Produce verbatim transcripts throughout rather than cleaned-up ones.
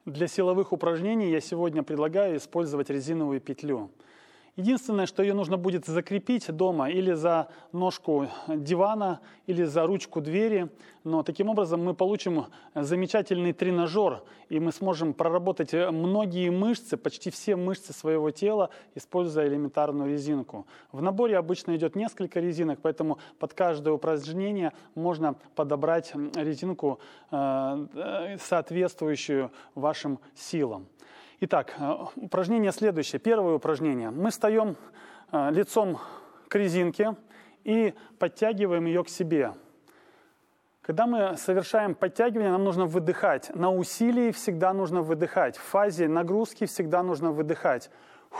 Для силовых упражнений я сегодня предлагаю использовать резиновую петлю. Единственное, что ее нужно будет закрепить дома или за ножку дивана, или за ручку двери. Но таким образом мы получим замечательный тренажер, и мы сможем проработать многие мышцы, почти все мышцы своего тела, используя элементарную резинку. В наборе обычно идет несколько резинок, поэтому под каждое упражнение можно подобрать резинку, соответствующую вашим силам. Итак, упражнение следующее. Первое упражнение. Мы встаем лицом к резинке и подтягиваем ее к себе. Когда мы совершаем подтягивание, нам нужно выдыхать. На усилии всегда нужно выдыхать. В фазе нагрузки всегда нужно выдыхать.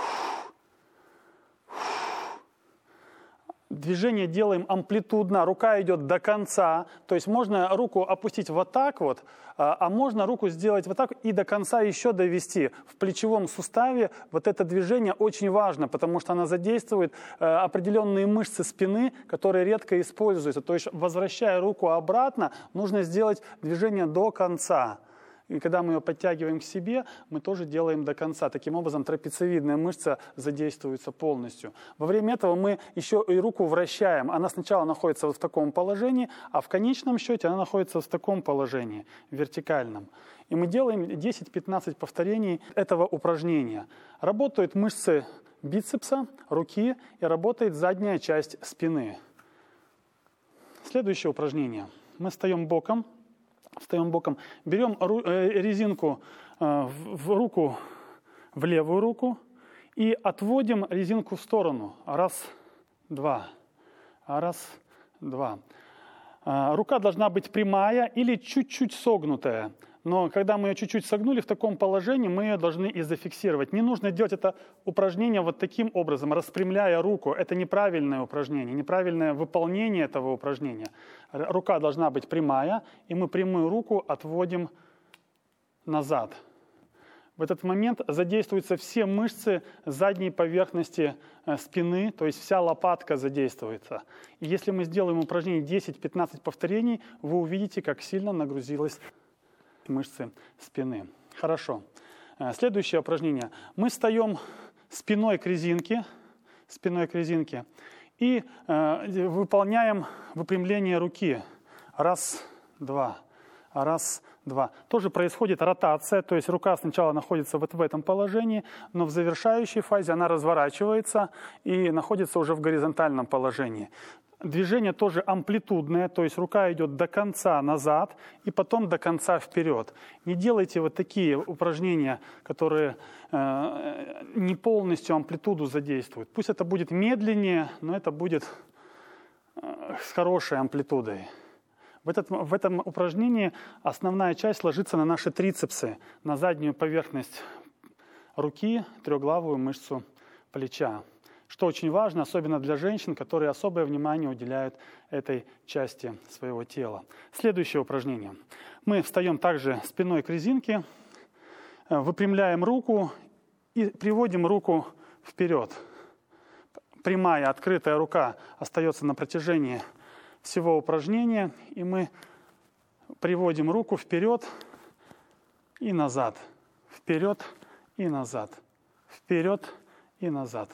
Движение делаем амплитудно, рука идет до конца, то есть можно руку опустить вот так вот, а можно руку сделать вот так и до конца еще довести. В плечевом суставе вот это движение очень важно, потому что оно задействует определенные мышцы спины, которые редко используются. То есть, возвращая руку обратно, нужно сделать движение до конца. И когда мы ее подтягиваем к себе, мы тоже делаем до конца. Таким образом, трапециевидная мышца задействуется полностью. Во время этого мы еще и руку вращаем. Она сначала находится вот в таком положении, а в конечном счете она находится в таком положении, вертикальном. И мы делаем десять-пятнадцать повторений этого упражнения. Работают мышцы бицепса, руки и работает задняя часть спины. Следующее упражнение. Мы встаем боком. Встаем боком, берем резинку в руку, в левую руку и отводим резинку в сторону. Раз, два, раз, два. Рука должна быть прямая или чуть-чуть согнутая. Но когда мы ее чуть-чуть согнули в таком положении, мы ее должны и зафиксировать. Не нужно делать это упражнение вот таким образом, распрямляя руку. Это неправильное упражнение, неправильное выполнение этого упражнения. Рука должна быть прямая, и мы прямую руку отводим назад. В этот момент задействуются все мышцы задней поверхности спины, то есть вся лопатка задействуется. И если мы сделаем упражнение десять-пятнадцать повторений, вы увидите, как сильно нагрузилась мышцы спины. Хорошо. Следующее упражнение. Мы встаем спиной к резинке, спиной к резинке и э, выполняем выпрямление руки. Раз, два, раз, два. Тоже происходит ротация, то есть рука сначала находится вот в этом положении, но в завершающей фазе она разворачивается и находится уже в горизонтальном положении. Движение тоже амплитудное, то есть рука идет до конца назад и потом до конца вперед. Не делайте вот такие упражнения, которые э, не полностью амплитуду задействуют. Пусть это будет медленнее, но это будет э, с хорошей амплитудой. В, этот, в этом упражнении основная часть ложится на наши трицепсы, на заднюю поверхность руки, трехглавую мышцу плеча. Что очень важно, особенно для женщин, которые особое внимание уделяют этой части своего тела. Следующее упражнение. Мы встаем также спиной к резинке, выпрямляем руку и приводим руку вперед. Прямая, открытая рука остается на протяжении всего упражнения, и мы приводим руку вперед и назад, вперед и назад, вперед и назад.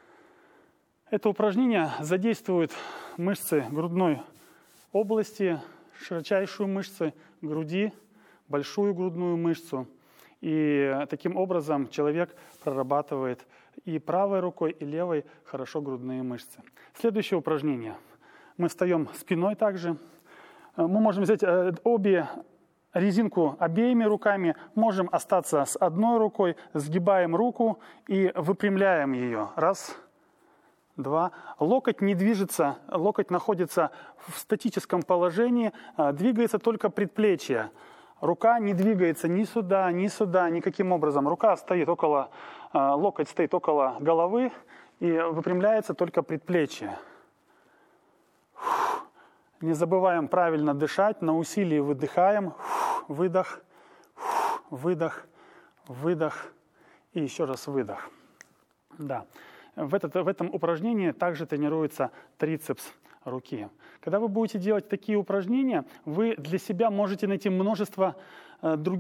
Это упражнение задействует мышцы грудной области, широчайшую мышцу груди, большую грудную мышцу. И таким образом человек прорабатывает и правой рукой, и левой хорошо грудные мышцы. Следующее упражнение. Мы встаем спиной также. Мы можем взять обе резинку обеими руками, можем остаться с одной рукой, сгибаем руку и выпрямляем ее. Раз, два. Локоть не движется, локоть находится в статическом положении, двигается только предплечье. Рука не двигается ни сюда, ни сюда, никаким образом. Рука стоит около, локоть стоит около головы и выпрямляется только предплечье. Не забываем правильно дышать, на усилии выдыхаем. Выдох, выдох, выдох и еще раз выдох. Да. В, этот, в этом упражнении также тренируется трицепс руки. Когда вы будете делать такие упражнения, вы для себя можете найти множество э, других